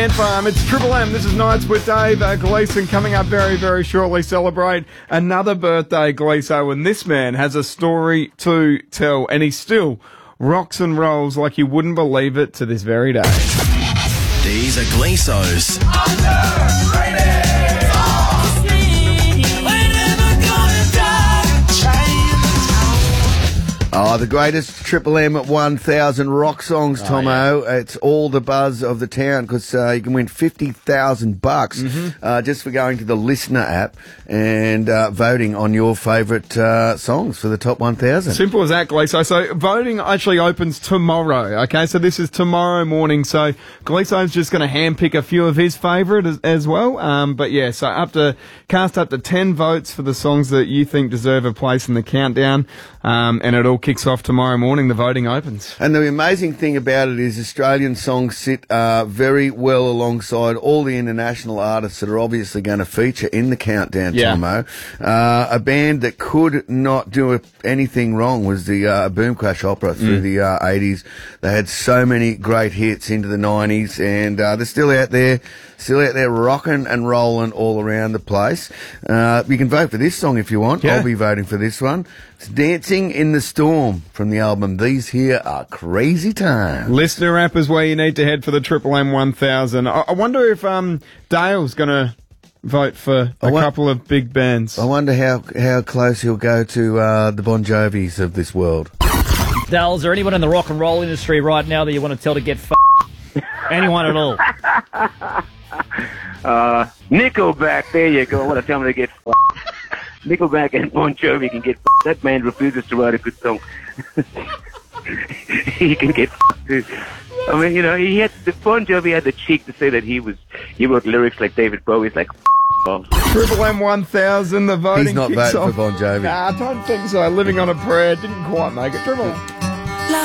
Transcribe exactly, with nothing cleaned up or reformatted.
Ant Farm. It's Triple M. This is Nights with Dave. Uh, Gleeson coming up very, very shortly. Celebrate another birthday, Gleeso. And this man has a story to tell. And he still rocks and rolls like you wouldn't believe it to this very day. These are Gleeso's Underrated. Oh, the greatest Triple M one thousand rock songs, Tomo. Oh, yeah. It's all the buzz of the town because uh, you can win fifty thousand bucks Mm-hmm. uh, just for going to the Listener app and uh, voting on your favourite uh, songs for the top one thousand. Simple as that, Gleeso. So voting actually opens tomorrow, okay? So this is tomorrow morning. So Gleeso's just going to handpick a few of his favourite as, as well. Um, but yeah, so up to, cast up to ten votes for the songs that you think deserve a place in the countdown. Um, and it all kicks off tomorrow morning. The voting opens. And the amazing thing about it is Australian songs sit uh, very well alongside all the international artists that are obviously going to feature in the countdown, Yeah. Tomo. Uh, a band that could not do anything wrong was the uh, Boom Crash Opera through Mm. the uh, eighties. They had so many great hits into the nineties, and uh, they're still out there, still out there rocking and rolling all around the place. Uh, you can vote for this song if you want. Yeah. I'll be voting for this one. It's Dancing in the Storm from the album These Here Are Crazy Times. Listener app is where you need to head for the Triple M one thousand. I, I wonder if um, Dale's going to vote for a I wa- couple of big bands. I wonder how how close he'll go to uh, the Bon Jovis of this world. Dale, is there anyone in the rock and roll industry right now that you want to tell to get f***? Anyone at all? Uh, Nickelback, there you go. I want to tell him to get f***. Nickelback and Bon Jovi can get f***. That man refuses to write a good song. He can get f*** too. I mean, you know, he had the Bon Jovi had the cheek to say that he was he wrote lyrics like David Bowie's, like f*** off. Triple M one thousand, the voting He's not kicks voting off. for Bon Jovi. Nah, I don't think so. Living on a Prayer didn't quite make it. Triple